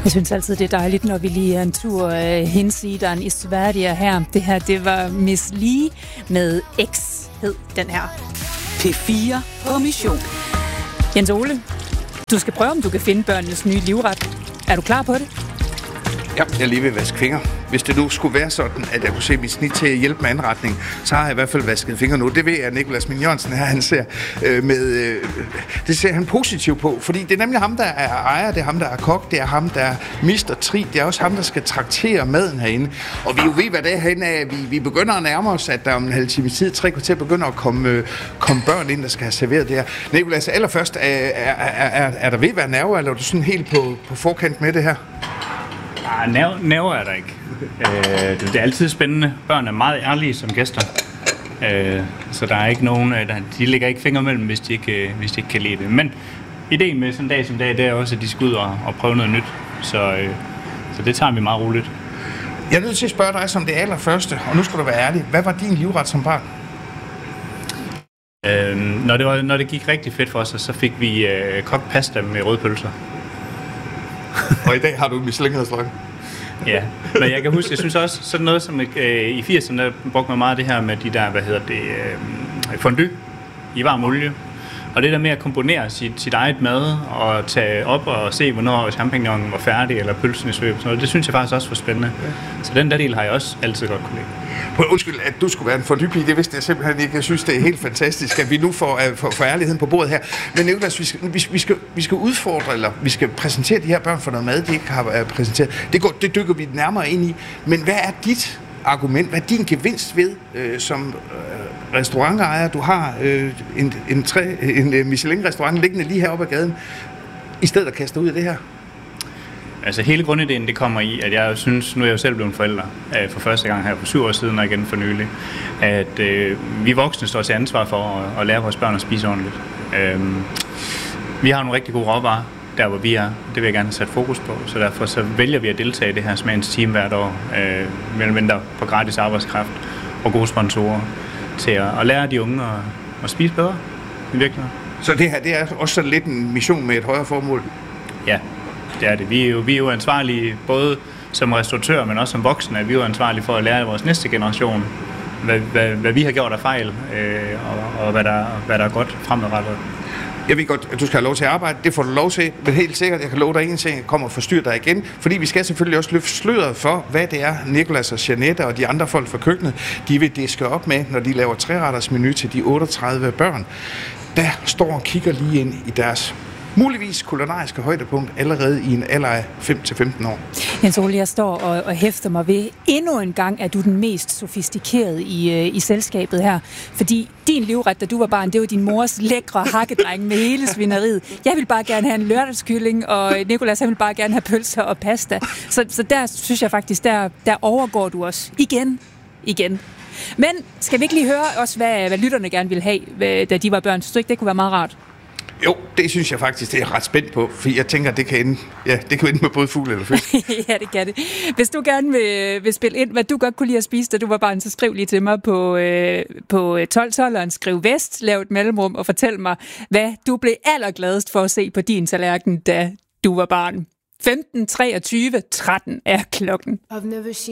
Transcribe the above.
Jeg synes altid, det er dejligt, når vi lige er en tur hinsideren i Sverige her. Det her, det var Miss Li med X, hed den her. P4 på mission. Jens Ole, du skal prøve, om du kan finde børnenes nye livret. Er du klar på det? Ja, jeg lige vil vaske fingre. Hvis det nu skulle være sådan, at jeg kunne se mit snit til at hjælpe med anretning, så har jeg i hvert fald vasket fingre nu. Det ved jeg, Nicolas Min Jørgensen her, han ser det ser han positivt på, fordi det er nemlig ham, der er ejer, det er ham, der er kok, det er ham, der er mister tri, det er også ham, der skal traktere maden herinde. Og vi jo ved, hvad det er herinde af. Vi begynder at nærme os, at der om en halv time tid, 3 kvarter, begynder at komme børn ind, der skal have serveret det her. Nicolas, allerførst, er der ved at være nerver, eller er du sådan helt på forkant med det her? Nerver er der ikke. Det er altid spændende. Børn er meget ærlige som gæster. Så der er ikke nogen, de lægger ikke fingre mellem, hvis de ikke kan lide det. Men ideen med sådan en dag som dag, det er også, at de skal ud og prøve noget nyt. Så det tager vi meget roligt. Jeg er nødt til at spørge dig som det allerførste, og nu skal du være ærlig. Hvad var din livret som barn? Når det gik rigtig fedt for os, så fik vi kogt pasta med røde pølser. Og i dag har du en Michelin-restaurant. Ja, men jeg kan huske, jeg synes også, sådan noget som i 80'erne, der brugte man meget det her med de der, fondue i varm olie. Og det der med at komponere sit eget mad og tage op og se, hvornår champignonen var færdig, eller pølsen i svøb, sådan noget, det synes jeg faktisk også var spændende. Så den der del har jeg også altid godt kunne lide. Undskyld, at du skulle være en fondue-pige, det vidste jeg simpelthen ikke. Jeg synes, det er helt fantastisk, at vi nu får ærligheden på bordet her. Men Nicolas, vi skal udfordre, eller vi skal præsentere de her børn for noget mad, de ikke har præsenteret. Det dykker vi nærmere ind i. Men hvad er dit argument? Hvad er din gevinst ved som restaurantejer? Du har en Michelin-restaurant liggende lige heroppe ad gaden, i stedet at kaste ud af det her. Altså hele grundideen, det kommer i, at jeg synes, nu er jeg jo selv blevet forælder for første gang her for 7 år siden og igen for nylig, at vi voksne står til ansvar for at lære vores børn at spise ordentligt. Vi har nogle rigtig gode råvarer, der hvor vi er. Det vil jeg gerne have sat fokus på, så derfor så vælger vi at deltage i det her smagens team hvert år, mellem venter på gratis arbejdskraft og gode sponsorer til at lære de unge at spise bedre i virkeligheden. Så det her, det er også sådan lidt en mission med et højere formål? Ja, det er det. Vi er jo ansvarlige, både som restauratør, men også som voksne, vi er jo ansvarlige for at lære vores næste generation, hvad vi har gjort af fejl, og hvad der er godt fremadrettet. Jeg ved godt, at du skal have lov til at arbejde. Det får du lov til, men helt sikkert, jeg kan love dig en ting, jeg kommer og forstyrre dig igen, fordi vi skal selvfølgelig også løfte sløret for, hvad det er, Nicolas og Jeanette og de andre folk fra køkkenet, de vil diske op med, når de laver 3-retters menu til de 38 børn. Der står og kigger lige ind i deres muligvis kulinariske højdepunkt allerede i en alder af 5-15 år. Jens Ole, jeg står og hæfter mig ved endnu en gang, at du er den mest sofistikerede i selskabet her. Fordi din livret, da du var barn, det var din mors lækre hakkedreng med hele svineriet. Jeg vil bare gerne have en lørdagskylling, og Nicolas, han vil bare gerne have pølser og pasta. Så der synes jeg faktisk, der overgår du os igen. Men skal vi ikke lige høre også, hvad lytterne gerne ville have, da de var børn? Synes du ikke, det kunne være meget rart? Jo, det synes jeg faktisk, det er ret spændt på, fordi jeg tænker, det kan ende med både fugl eller fisk. Ja, det kan det. Hvis du gerne vil spille ind, hvad du godt kunne lide at spise, da du var barn, så skriv lige til mig på 1212'eren, skriv vest, lav et mellemrum og fortæl mig, hvad du blev allergladest for at se på din tallerken, da du var barn. 15:23:13 er klokken.